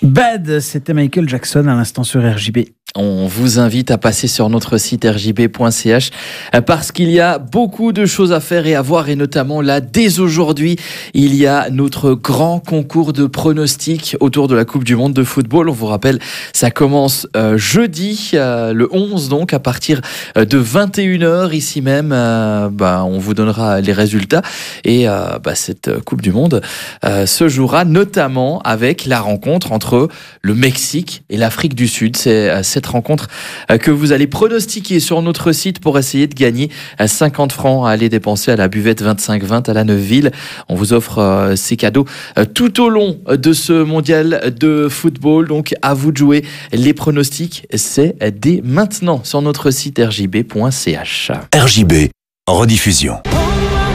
Bad, c'était Michael Jackson à l'instant sur RJB. On vous invite à passer sur notre site rjb.ch parce qu'il y a beaucoup de choses à faire et à voir, et notamment là, dès aujourd'hui, il y a notre grand concours de pronostics autour de la Coupe du Monde de football. On vous rappelle, ça commence jeudi, le 11, donc à partir de 21h ici même. On vous donnera les résultats et cette Coupe du Monde se jouera notamment avec la rencontre entre le Mexique et l'Afrique du Sud. C'est cette rencontre que vous allez pronostiquer sur notre site pour essayer de gagner 50 francs à aller dépenser à la buvette 25-20 à la Neuville. On vous offre ces cadeaux tout au long de ce mondial de football. Donc à vous de jouer. Les pronostics, c'est dès maintenant sur notre site rjb.ch. RJB en rediffusion.